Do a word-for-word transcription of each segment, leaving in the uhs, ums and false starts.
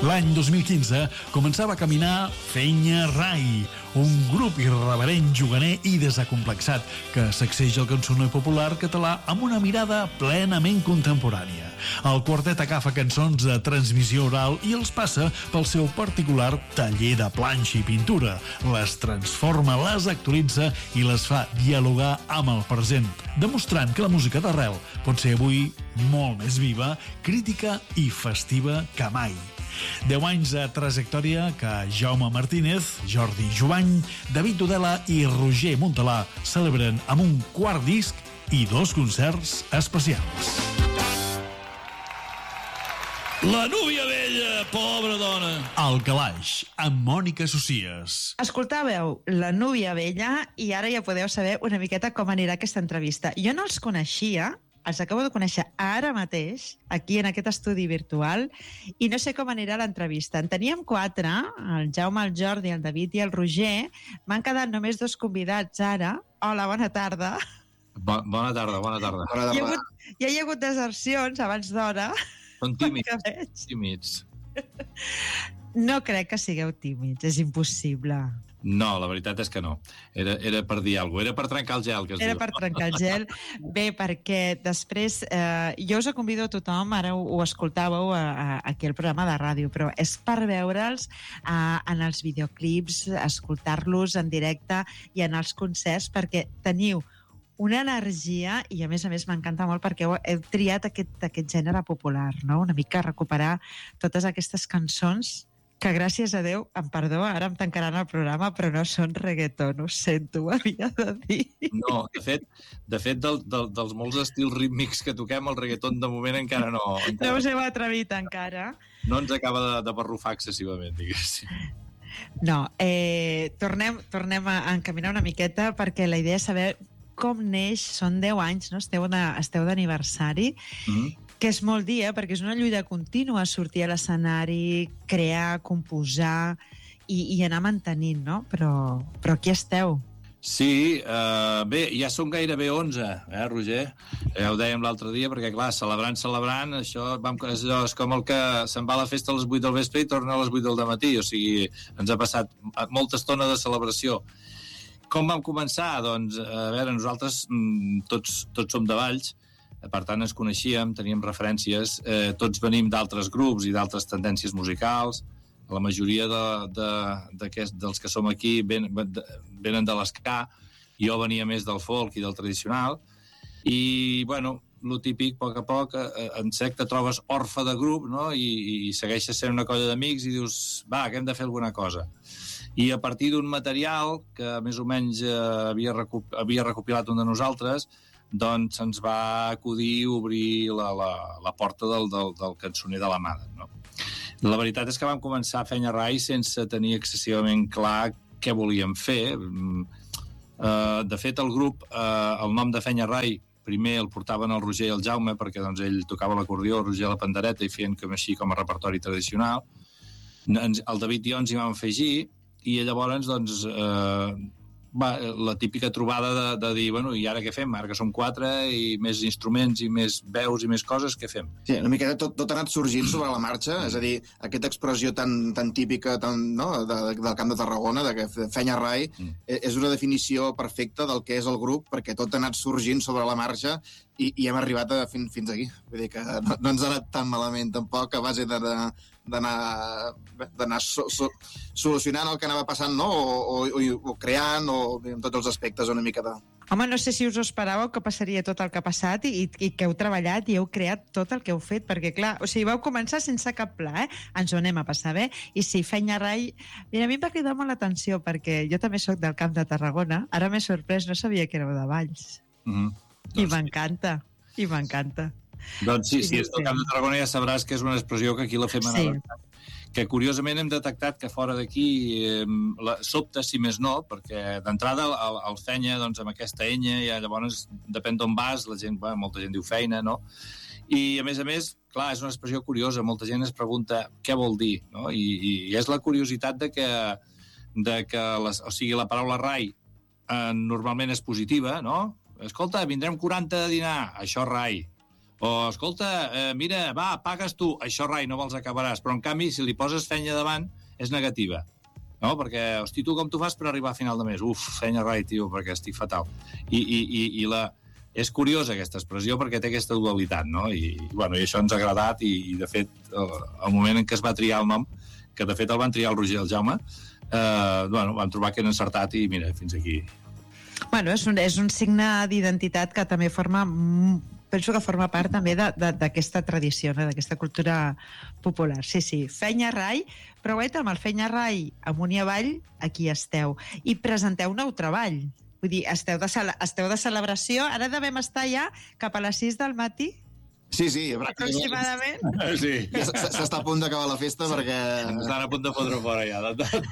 L'any dos mil quinze començava a caminar Fenya Rai, un grup irreverent, juganer i desacomplexat que sacseja el cançoner popular català amb una mirada plenament contemporània. El quartet agafa cançons de transmissió oral i els passa pel seu particular taller de planxa i pintura. Les transforma, les actualitza i les fa dialogar amb el present, demostrant que la música d'arrel pot ser avui molt més viva, crítica i festiva que mai. Deu anys de trajectòria que Jaume Martínez, Jordi Jovany, David Tudela i Roger Montalà celebren amb un quart disc i dos concerts especials. La núvia vella, pobra dona. El Calaix, amb Mònica Socies. Escoltàveu La núvia vella i ara ja podeu saber una miqueta com anirà aquesta entrevista. Jo no els coneixia, els acabo de conèixer ara mateix, aquí en aquest estudi virtual, i no sé com anirà l'entrevista. En teníem quatre, el Jaume, el Jordi, el David i el Roger. M'han quedat només dos convidats ara. Hola, bona tarda. Bo, bona tarda, bona tarda. Bona tarda. Hi ha hagut, ja hi ha hagut desercions abans d'hora. Són tímids, tímids. No crec que sigueu tímids, és impossible. No, la veritat és que no. Era, era per dir alguna cosa, era per trencar el gel, que es Era diu. per trencar el gel. Bé, perquè després, eh, jo us convido a tothom, ara ho, ho escoltàveu a, a, aquí al programa de ràdio, però és per veure'ls eh, en els videoclips, escoltar-los en directe i en els concerts, perquè teniu una energia i a més a més m'encanta molt perquè heu, heu triat aquest, aquest gènere popular, no? Una mica recuperar totes aquestes cançons que gràcies a Déu, em perdó, ara em tancaran el programa, però no són reggaeton, ho sento, ho havia de dir. No, de fet, de fet del, del, dels molts estils rítmics que toquem, el reggaeton de moment encara no. Encara no us heu atrevit encara. No ens acaba de, de barrufar excessivament, diguéssim. No, eh, tornem, tornem a encaminar una miqueta perquè la idea és saber com neix, són deu anys, no? Esteu, de, esteu d'aniversari, mm-hmm. que és molt dir, eh? Perquè és una lluita contínua sortir a l'escenari, crear, composar i, i anar mantenint, no? Però, però aquí esteu. Sí, eh, bé, ja són gairebé onze, eh, Roger? Ja ho dèiem l'altre dia, perquè, clar, celebrant, celebrant, això vam, és, és com el que se'n va a la festa a les vuit del vespre i torna a les vuit del dematí, o sigui, ens ha passat molta estona de celebració. Com vam començar? Doncs, a veure, nosaltres tots, tots som de Valls, per tant ens coneixíem, teníem referències, eh, tots venim d'altres grups i d'altres tendències musicals, la majoria de, de, de que, dels que som aquí ven, venen de l'esca, jo venia més del folk i del tradicional, i, bueno, lo típic, a poc a poc, eh, en sec te trobes orfe de grup, no? I, i segueixes sent una colla d'amics i dius, va, que hem de fer alguna cosa. I a partir d'un material que més o menys eh, havia, recup havia recopilat un de nosaltres, doncs se'ns va acudir obrir la, la, la porta del, del, del cançoner de la mà, no? La veritat és que vam començar a Fenya Rai sense tenir excessivament clar què volíem fer. Uh, de fet, el grup, uh, el nom de Fenya Rai, primer el portaven el Roger i el Jaume, perquè doncs, ell tocava l'acordió, el Roger la pandereta, i feien com així com a repertori tradicional. El David i jo ens hi vam afegir, i llavors, doncs, eh, va, la típica trobada de, de dir, bueno, i ara què fem? Ara que som quatre i més instruments i més veus i més coses, què fem? Sí, una mica tot, tot ha anat sorgint sobre la marxa, és a dir, aquesta expressió tan, tan típica tan, no, de, de, del Camp de Tarragona, de que Fenya Rai, mm. és una definició perfecta del que és el grup, perquè tot ha anat sorgint sobre la marxa i, i hem arribat a, fin, fins aquí. Vull dir que no, no ens ha anat tan malament tampoc, a base d'anar d'anar so, so, solucionant el que anava passant, no? o, o, o creant, o en tots els aspectes una mica de... Home, no sé si us ho esperàveu que passaria tot el que ha passat i, i que heu treballat i heu creat tot el que heu fet, perquè clar, o sigui, vau començar sense cap pla, eh? Ens ho anem a passar bé, i sí, Fenya Rai, mira, a mi em va cridar molt l'atenció perquè jo també sóc del Camp de Tarragona, ara m'he sorprès, no sabia que éreu de Valls. Mm-hmm. I doncs m'encanta, i m'encanta. Doncs sí, si és del Camp de Tarragona ja sabràs que és una expressió que aquí la fem anar. Sí. Que curiosament hem detectat que fora d'aquí eh, la, sobta, si més no, perquè d'entrada el, el Fenya, doncs amb aquesta enya, ja llavors depèn d'on vas, la gent, bueno, molta gent diu feina, no? I a més a més, clar, és una expressió curiosa, molta gent es pregunta què vol dir, no? I, i, i és la curiositat de que, de que les, o sigui, la paraula rai eh, normalment és positiva, no? Escolta, vindrem quaranta a dinar, això rai. O, escolta, eh, mira, va, pagues tu. Això, rai, no vols acabaràs. Però, en canvi, si li poses fenya davant, és negativa. No? Perquè, hosti, tu com tu fas per arribar a final de mes? Uf, fenya rai, tio, perquè estic fatal. I, i, i, i la... És curiosa aquesta expressió perquè té aquesta dualitat, no? I, bueno, i això ens ha agradat i, i de fet, el, el moment en què es va triar el nom, que de fet el van triar el Roger i el Jaume, eh, bueno, vam trobar que era encertat i mira, fins aquí. Bueno, és un, és un signe d'identitat que també forma, penso que forma part també d'aquesta tradició, no? D'aquesta cultura popular. Sí, sí, fenya rai, però guaita, amb el fenya rai amunt i avall, aquí esteu. I presenteu nou treball. Vull dir, esteu de, esteu de celebració, ara devem estar ja cap a les sis del matí? Sí, sí. Aproximadament. Sí. S'està a punt d'acabar la festa perquè... Estan a punt de fotre fora ja, de, de,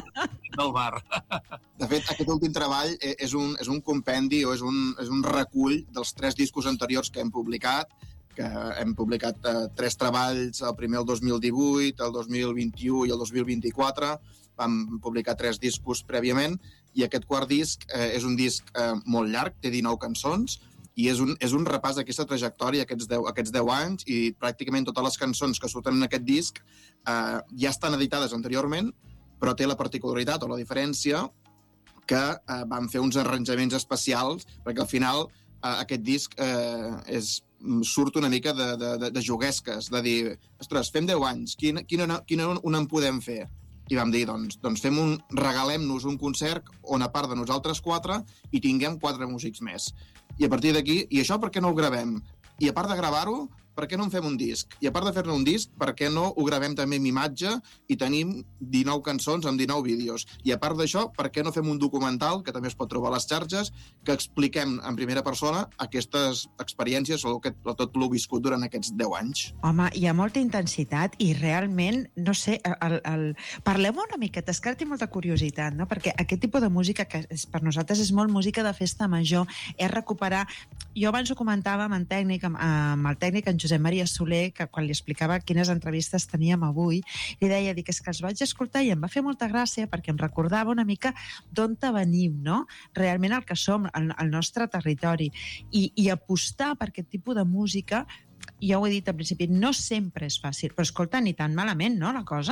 del bar. De fet, aquest últim treball és un, és un compendi o és un, és un recull dels tres discos anteriors que hem publicat, que hem publicat eh, tres treballs, el primer el dos mil divuit, el dos mil vint-i-u i el dos mil vint-i-quatre. Vam publicar tres discos prèviament, i aquest quart disc eh, és un disc eh, molt llarg, té dinou cançons, i és un, és un repàs d'aquesta trajectòria, aquests deu, aquests deu anys, i pràcticament totes les cançons que surten en aquest disc eh, ja estan editades anteriorment, però té la particularitat o la diferència que eh, vam fer uns arranjaments especials, perquè al final eh, aquest disc eh, és, surt una mica de, de, de, de juguesques, de dir, ostres, fem deu anys, quina, quina, quina una en podem fer? I vam dir, doncs, doncs fem un, regalem-nos un concert on, a part de nosaltres quatre, hi tinguem quatre músics més. I a partir d'aquí, i això per què no ho gravem? I a part de gravar-ho, per què no en fem un disc? I a part de fer-ne un disc, per què no ho gravem també amb imatge i tenim dinou cançons amb dinou vídeos? I a part d'això, per què no fem un documental, que també es pot trobar a les xarxes, que expliquem en primera persona aquestes experiències o, aquest, o tot l'ho viscut durant aquests deu anys? Home, hi ha molta intensitat i realment, no sé, el, el... parlem una miqueta, és que ara tinc molta curiositat, no? Perquè aquest tipus de música, que és, per nosaltres és molt música de festa major, és recuperar... Jo abans ho comentava amb, en tècnic, amb, amb el tècnic, en Josep Maria Soler, que quan li explicava quines entrevistes teníem avui, li deia, dic, és que els vaig escoltar i em va fer molta gràcia perquè em recordava una mica d'on venim, no? Realment el que som, el, el nostre territori. I, i apostar per aquest tipus de música, ja ho he dit al principi, no sempre és fàcil, però escolta, ni tan malament, no, la cosa?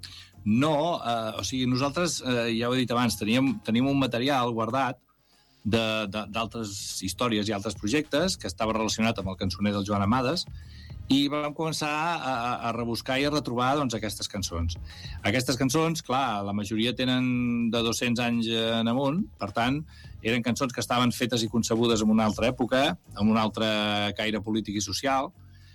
No, eh, o sigui, nosaltres, eh, ja ho he dit abans, teníem, teníem un material guardat d'altres històries i altres projectes que estava relacionat amb el cançoner del Joan Amades, i vam començar a, a rebuscar i a retrobar doncs, aquestes cançons. Aquestes cançons, clar, la majoria tenen de dos-cents anys en amunt, per tant, eren cançons que estaven fetes i concebudes en una altra època, en un altre caire polític i social,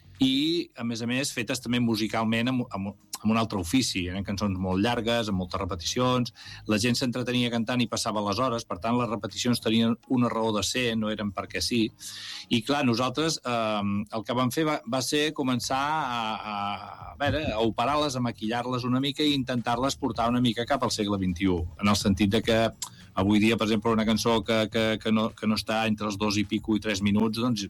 i, a més a més, fetes també musicalment amb, amb, amb un altre ofici. Eren cançons molt llargues, amb moltes repeticions, la gent s'entretenia cantant i passava les hores, per tant, les repeticions tenien una raó de ser, no eren perquè sí. I, clar, nosaltres eh, el que vam fer va, va ser començar a, a, a, veure, a operar-les, a maquillar-les una mica i intentar-les portar una mica cap al segle vint-i-u, en el sentit de que avui dia, per exemple, una cançó que, que, que, no, que no està entre els dos i pico i tres minuts, doncs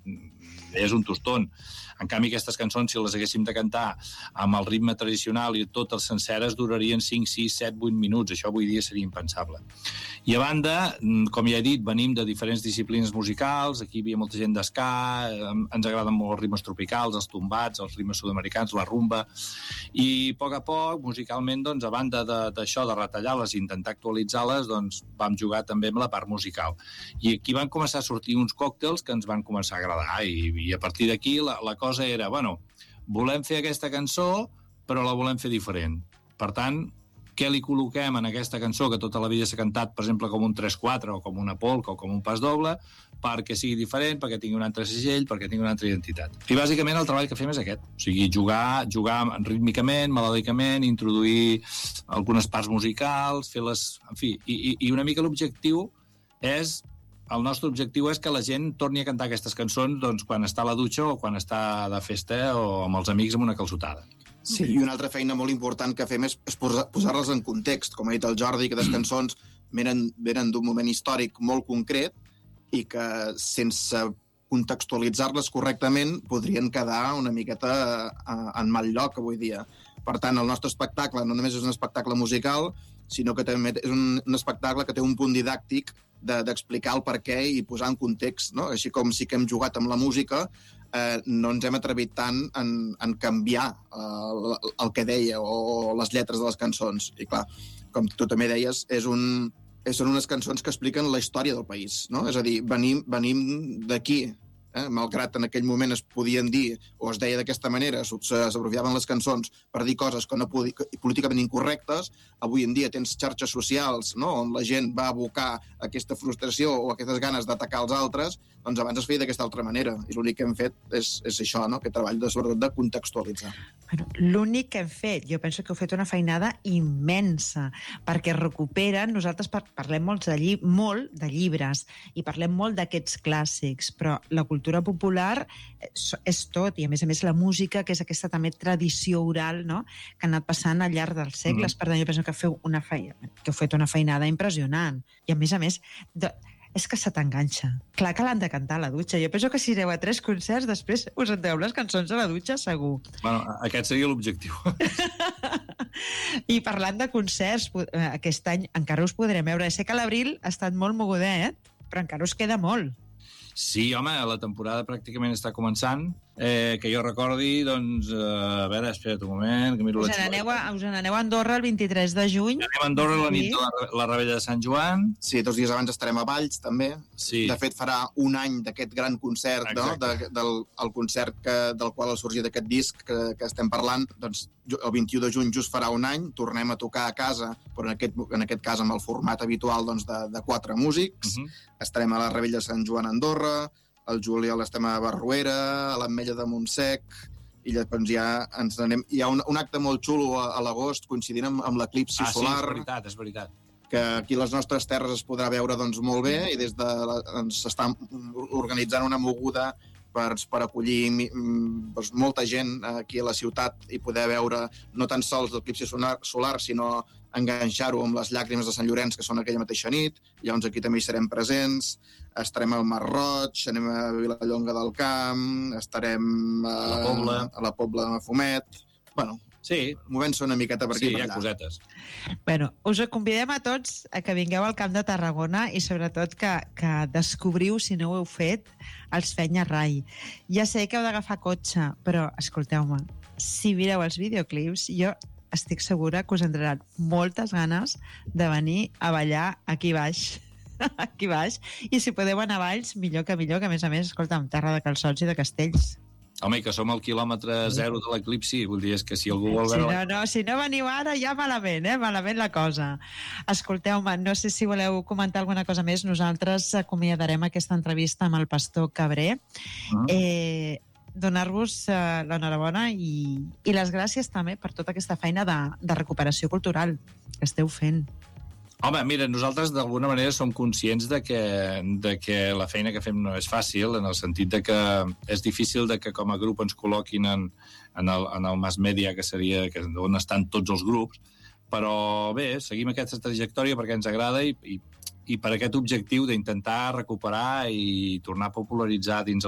és un tostón. En canvi, aquestes cançons, si les haguéssim de cantar amb el ritme tradicional i totes senceres, durarien cinc, sis, set, vuit minuts. Això avui dia seria impensable. I a banda, com ja he dit, venim de diferents disciplines musicals, aquí hi havia molta gent d'esca, ens agraden molt els ritmes tropicals, els tombats, els ritmes sud-americans, la rumba, i a poc a poc, musicalment, doncs, a banda d'això, de, de retallar-les i intentar actualitzar-les, doncs, vam jugar també amb la part musical. I aquí van començar a sortir uns còctels que ens van començar a agradar, i, i a partir d'aquí la, la cosa era, bueno, volem fer aquesta cançó, però la volem fer diferent. Per tant, què li col·loquem en aquesta cançó que tota la vida s'ha cantat, per exemple, com un tres quatre o com una polca o com un pas doble, perquè sigui diferent, perquè tingui un altre segell, perquè tingui una altra identitat. I bàsicament el treball que fem és aquest. O sigui, jugar, jugar rítmicament, melòdicament, introduir algunes parts musicals, fer-les... En fi, i, i una mica l'objectiu és... El nostre objectiu és que la gent torni a cantar aquestes cançons doncs, quan està a la dutxa o quan està de festa o amb els amics amb una calçotada. Sí, i una altra feina molt important que fem és, és posar-les en context. Com ha dit el Jordi, que les cançons venen, venen d'un moment històric molt concret i que sense contextualitzar-les correctament podrien quedar una miqueta en mal lloc avui dia. Per tant, el nostre espectacle no només és un espectacle musical, sinó que també és un, un espectacle que té un punt didàctic d'explicar de, el per què i posar en context, no? Així com sí que hem jugat amb la música, eh, no ens hem atrevit tant en, en canviar eh, el que deia o les lletres de les cançons. I clar, com tu també deies, és un, són unes cançons que expliquen la història del país, no? És a dir, venim, venim d'aquí, eh? Malgrat en aquell moment es podien dir, o es deia d'aquesta manera, s'aprofiaven les cançons per dir coses que no podi, políticament incorrectes. Avui en dia tens xarxes socials, no?, on la gent va abocar aquesta frustració o aquestes ganes d'atacar els altres, doncs abans es feia d'aquesta altra manera. I l'únic que hem fet és, és això, no?, aquest treball de, sobretot de contextualitzar. Bueno, l'únic que hem fet, jo penso que heu fet una feinada immensa, perquè recuperen, nosaltres parlem molt de, lli molt de llibres i parlem molt d'aquests clàssics, però la cultura popular és, és tot, i a més a més la música, que és aquesta també tradició oral, no?, que ha anat passant al llarg dels segles. Mm. Per tant, jo penso que feu una feina, que heu fet una feinada impressionant. I a més a més, de, és que se t'enganxa. Clar que l'han de cantar a la dutxa. Jo penso que si aneu a tres concerts, després us entreu les cançons a la dutxa, segur. Bueno, aquest seria l'objectiu. I parlant de concerts, aquest any encara us podrem veure. Sé que l'abril ha estat molt mogudet, però encara us queda molt. Sí, home, la temporada pràcticament està començant. Eh, que jo recordi, doncs, eh, a veure, espera't un moment, que miro us la n'aneu a, us n'aneu a Andorra el vint-i-tres de juny. Anem a Andorra la nit de la, la Rebella de Sant Joan. Sí, dos dies abans estarem a Valls, també. Sí. De fet, farà un any d'aquest gran concert, no? de, del el concert que, del qual ha sorgit aquest disc que, que estem parlant. Doncs el vint-i-u de juny just farà un any, tornem a tocar a casa, però en aquest, en aquest cas amb el format habitual doncs, de, de quatre músics. Uh -huh. Estarem a la Rebella de Sant Joan a Andorra, el juliol estem a Barruera, a l'Ametlla de Montsec, i llavors ja ens anem... Hi ha un, un acte molt xulo a, a l'agost, coincidint amb, amb l'eclipsi ah, solar. Ah, sí, és veritat, és veritat. Que aquí a les nostres terres es podrà veure doncs, molt bé, i des de ens està organitzant una moguda per, per acollir doncs, molta gent aquí a la ciutat i poder veure no tan sols l'eclipsi solar, solar, sinó enganxar-ho amb les llàgrimes de Sant Llorenç, que són aquella mateixa nit. Llavors aquí també hi serem presents. Estarem al Mar Roig, anem a Vilallonga del Camp, estarem a, a la Pobla, a la Pobla de Mafumet. Bueno, sí, movent-se una miqueta per aquí sí, per allà. Sí, hi ha cosetes. Bueno, us convidem a tots a que vingueu al Camp de Tarragona i sobretot que, que descobriu, si no ho heu fet, els Fenya Rai. Ja sé que heu d'agafar cotxe, però escolteu-me, si mireu els videoclips, jo estic segura que us entraran moltes ganes de venir a ballar aquí baix. aquí baix. I si podeu anar a Valls, millor que millor, que a més a més, escolta'm, terra de calçots i de castells. Home, que som al quilòmetre zero de l'eclipsi, vull dir, és que si algú vol veure... Si no, no, si no veniu ara, ja malament, eh? Malament la cosa. Escolteu-me, no sé si voleu comentar alguna cosa més. Nosaltres acomiadarem aquesta entrevista amb el pastor Cabré. Uh-huh. Eh... donar-vos uh, l'enhorabona i, i les gràcies també per tota aquesta feina de, de recuperació cultural que esteu fent. Home, mira, nosaltres d'alguna manera som conscients de que, de que la feina que fem no és fàcil, en el sentit de que és difícil de que com a grup ens col·loquin en, en, el, en el mass media, que seria que on estan tots els grups, però bé, seguim aquesta trajectòria perquè ens agrada i, i, i per aquest objectiu d'intentar recuperar i tornar a popularitzar dins